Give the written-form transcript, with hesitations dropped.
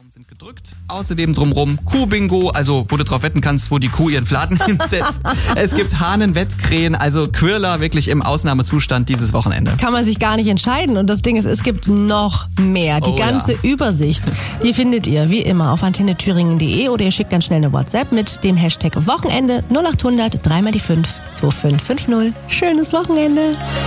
Daumen sind gedrückt. Außerdem drumrum Kuh-Bingo, also wo du drauf wetten kannst, wo die Kuh ihren Fladen hinsetzt. Es gibt Hahnen-Wettkrähen, also Quirler wirklich im Ausnahmezustand dieses Wochenende. Kann man sich gar nicht entscheiden. Und das Ding ist, es gibt noch mehr. Die ganze Übersicht, die findet ihr wie immer auf antennethüringen.de oder ihr schickt ganz schnell eine WhatsApp mit dem Hashtag Wochenende 0800 3 mal die 5 2550. Schönes Wochenende.